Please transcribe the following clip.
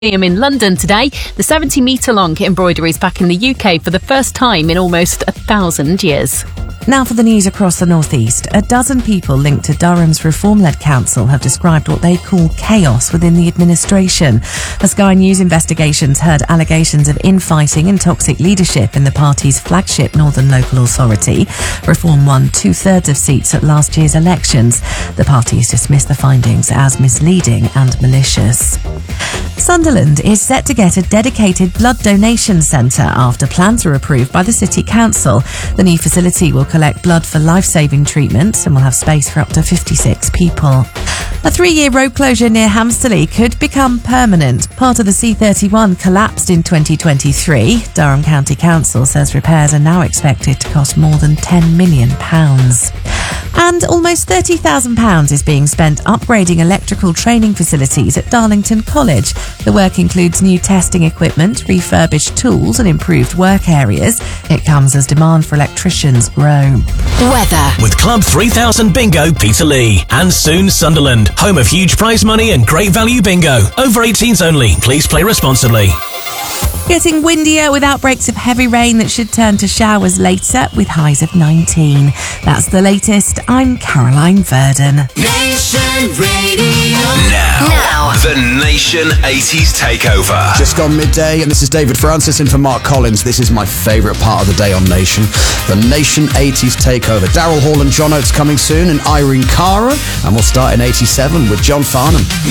In London today, the 70-metre-long embroidery is back in the UK for the first time in almost 1,000 years. Now for the news across the northeast. A dozen people linked to Durham's reform-led council have described what they call chaos within the administration. The Sky News investigations heard allegations of infighting and toxic leadership in the party's flagship Northern Local Authority. Reform won 2/3 of seats at last year's elections. The party has dismissed the findings as misleading and malicious. Sunderland is set to get a dedicated blood donation centre after plans were approved by the City Council. The new facility will collect blood for life-saving treatments and will have space for up to 56 people. A 3-year road closure near Hamsterley could become permanent. Part of the C31 collapsed in 2023. Durham County Council says repairs are now expected to cost more than £10 million. And almost £30,000 is being spent upgrading electrical training facilities at Darlington College. The work includes new testing equipment, refurbished tools and improved work areas. It comes as demand for electricians grow. Weather. With Club 3000 Bingo Peterlee and soon Sunderland, home of huge prize money and great value bingo. Over 18s only. Please play responsibly. Getting windier with outbreaks of heavy rain that should turn to showers later with highs of 19. That's the latest. I'm Caroline Verdon. Nation Radio. Now. The Nation 80s Takeover. Just gone midday, and this is David Francis in for Mark Collins. This is my favourite part of the day on Nation. The Nation 80s Takeover. Daryl Hall and John Oates coming soon, and Irene Cara. And we'll start in 87 with John Farnham.